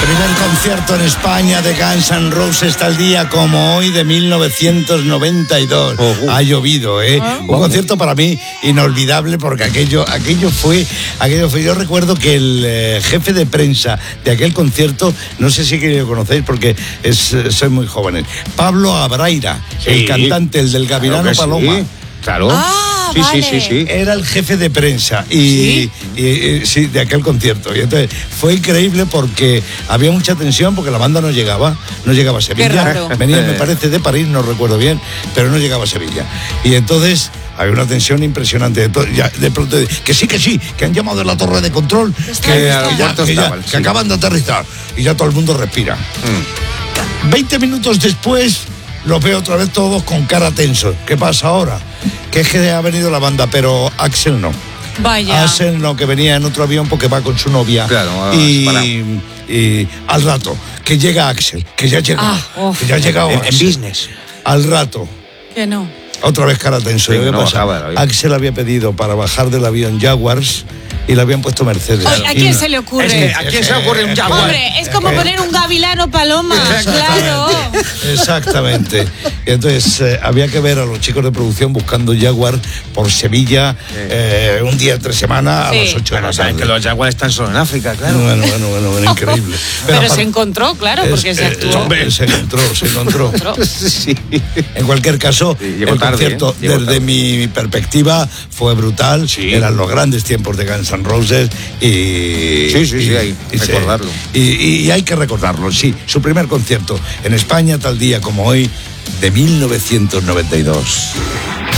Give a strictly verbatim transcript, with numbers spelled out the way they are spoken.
Primer concierto en España de Guns N' Roses tal día como hoy de mil novecientos noventa y dos. Oh, uh. Ha llovido, ¿eh? Uh. Un concierto para mí inolvidable porque aquello, aquello fue, aquello fue. Yo recuerdo que el eh, jefe de prensa de aquel concierto, no sé si lo conocéis porque es, sois muy jóvenes, Pablo Abraira, sí, el cantante, el del Gavilano claro Paloma. Sí. Claro. Ah, sí, vale. sí, sí, sí. Era el jefe de prensa y ¿Sí? Y, y, sí, de aquel concierto. Y entonces fue increíble porque había mucha tensión porque la banda no llegaba, no llegaba a Sevilla. Qué raro. Venía, me parece, de París, no recuerdo bien, pero no llegaba a Sevilla. Y entonces había una tensión impresionante. De, ya, de pronto, que sí, que sí, que han llamado de la torre de control, que, que, ya, que, ya, que sí. acaban de aterrizar. Y ya todo el mundo respira. Mm. Veinte minutos después los veo otra vez todos con cara tenso. ¿Qué pasa ahora? Que es que ha venido la banda, pero Axel no. Vaya. Axel no, que venía en otro avión porque va con su novia. Claro, y, y al rato, que llega Axel, que ya llega, ah, oh. que ya ha llegado en, Axel. en business. Al rato. Que no. Otra vez cara tenso. Sí, ¿Qué no pasa? Axel había pedido para bajar del avión Jaguars y le habían puesto Mercedes. Oye, ¿a quién se le ocurre? Es que, ¿a quién se le ocurre un Jaguar? Hombre, es como poner un Gavilano Paloma, claro. Exactamente. Y entonces eh, había que ver a los chicos de producción buscando Jaguar por Sevilla eh, un día entre semana a sí. las ocho de la tarde. Que los Jaguars están solo en África, claro. Bueno, bueno, bueno, bueno increíble. Pero, Pero se encontró, claro, es, porque se actuó. Eh, se encontró, se encontró. Sí. En cualquier caso, sí, el tarde, concierto, ¿eh? desde tarde. mi perspectiva, fue brutal. Sí. Eran los grandes tiempos de Guns N' Roses y... Sí, sí, y, sí, hay que recordarlo. Y, y, y hay que recordarlo, sí. Su primer concierto en España tal día como hoy, de mil novecientos noventa y dos.